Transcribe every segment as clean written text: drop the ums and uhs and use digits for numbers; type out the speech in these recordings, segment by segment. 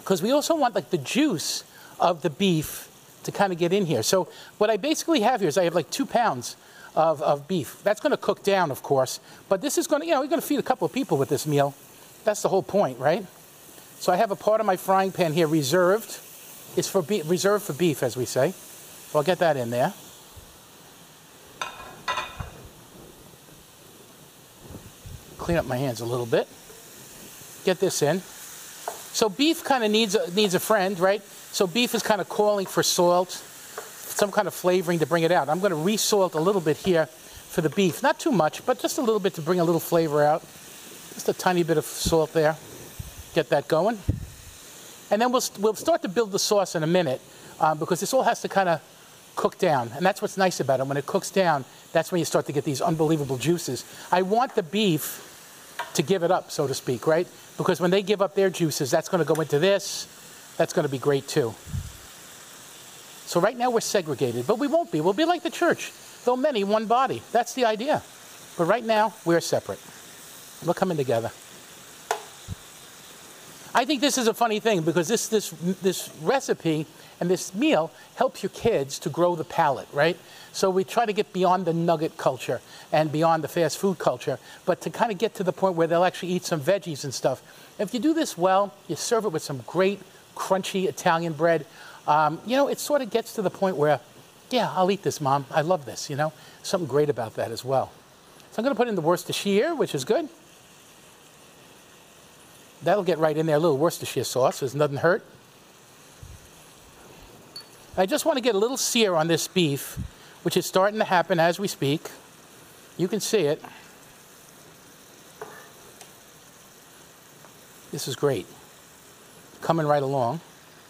because we also want like the juice of the beef to kind of get in here. So what I basically have here is I have like 2 pounds of beef. That's going to cook down, of course, but this is going to, we're going to feed a couple of people with this meal. That's the whole point, right? So I have a part of my frying pan here reserved. It's for reserved for beef, as we say. So I'll get that in there. Clean up my hands a little bit. Get this in. So beef kind of needs a friend, right? So beef is kind of calling for salt, some kind of flavoring to bring it out. I'm going to re-salt a little bit here for the beef. Not too much, but just a little bit to bring a little flavor out. Just a tiny bit of salt there. Get that going. And then we'll start to build the sauce in a minute because this all has to kind of cook down. And that's what's nice about it. When it cooks down, that's when you start to get these unbelievable juices. I want the beef to give it up, so to speak, right? Because when they give up their juices, that's going to go into this. That's going to be great too. So right now we're segregated, but we won't be. We'll be like the church, though many, one body. That's the idea. But right now, we're separate. We're coming together. I think this is a funny thing because this recipe and this meal helps your kids to grow the palate, right? So we try to get beyond the nugget culture and beyond the fast food culture, but to kind of get to the point where they'll actually eat some veggies and stuff. If you do this well, you serve it with some great crunchy Italian bread, it sort of gets to the point where, yeah, I'll eat this, Mom. I love this, Something great about that as well. So I'm going to put in the Worcestershire, which is good. That'll get right in there, a little Worcestershire sauce. It doesn't hurt. I just want to get a little sear on this beef, which is starting to happen as we speak. You can see it. This is great. Coming right along.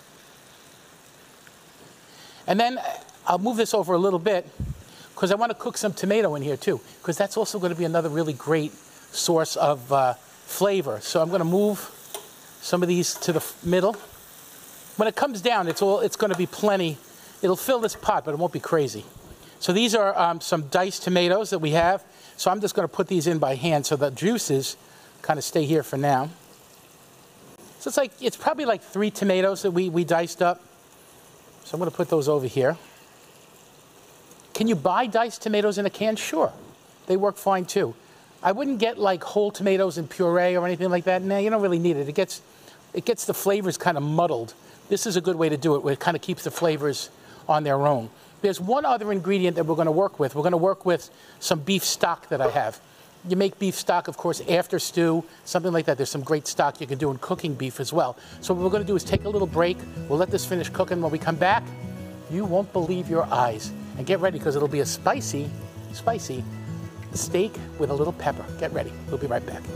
And then I'll move this over a little bit because I want to cook some tomato in here too, because that's also going to be another really great source of flavor. So I'm going to move some of these to the middle. When it comes down, it's going to be plenty. It'll fill this pot, but it won't be crazy. So these are some diced tomatoes that we have. So I'm just going to put these in by hand so the juices kind of stay here for now. So it's probably like 3 tomatoes that we diced up. So I'm going to put those over here. Can you buy diced tomatoes in a can? Sure. They work fine too. I wouldn't get like whole tomatoes in puree or anything like that. No, you don't really need it. It gets the flavors kind of muddled. This is a good way to do it, where it kind of keeps the flavors on their own. There's one other ingredient that we're going to work with. We're going to work with some beef stock that I have. You make beef stock, of course, after stew, something like that. There's some great stock you can do in cooking beef as well. So what we're going to do is take a little break. We'll let this finish cooking. When we come back, you won't believe your eyes. And get ready, because it'll be a spicy steak with a little pepper. Get ready. We'll be right back.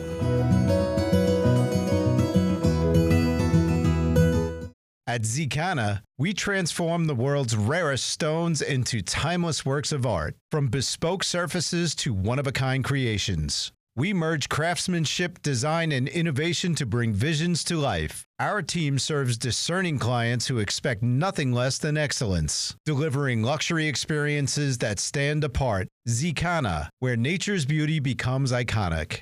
At Zicana, we transform the world's rarest stones into timeless works of art, from bespoke surfaces to one-of-a-kind creations. We merge craftsmanship, design, and innovation to bring visions to life. Our team serves discerning clients who expect nothing less than excellence, delivering luxury experiences that stand apart. Zicana, where nature's beauty becomes iconic.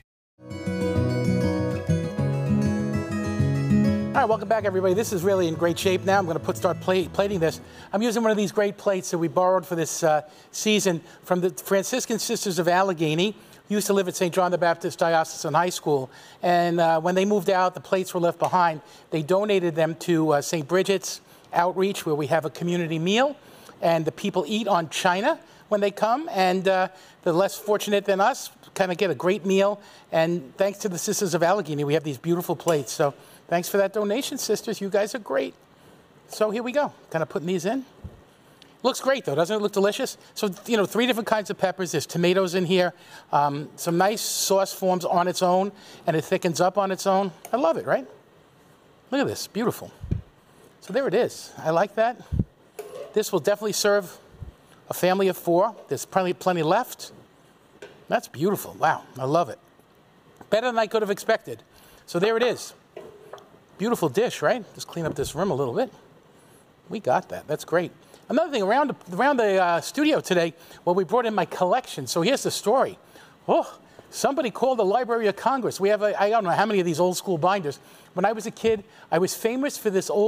All right, welcome back, everybody. This is really in great shape now. I'm going to start plating this. I'm using one of these great plates that we borrowed for this season from the Franciscan Sisters of Allegheny. Used to live at St. John the Baptist Diocesan High School. And when they moved out, the plates were left behind. They donated them to St. Bridget's Outreach, where we have a community meal. And the people eat on china when they come. And the less fortunate than us kind of get a great meal. And thanks to the Sisters of Allegheny, we have these beautiful plates. So thanks for that donation, sisters. You guys are great. So here we go. Kind of putting these in. Looks great, though. Doesn't it look delicious? So, 3 different kinds of peppers. There's tomatoes in here. Some nice sauce forms on its own, and it thickens up on its own. I love it, right? Look at this. Beautiful. So there it is. I like that. This will definitely serve a family of 4. There's plenty left. That's beautiful. Wow. I love it. Better than I could have expected. So there it is. Beautiful dish, right? Just clean up this room a little bit. We got that. That's great. Another thing, around the studio today, well, we brought in my collection. So here's the story. Oh, Somebody called the Library of Congress. We have, I don't know how many of these old school binders. When I was a kid, I was famous for this old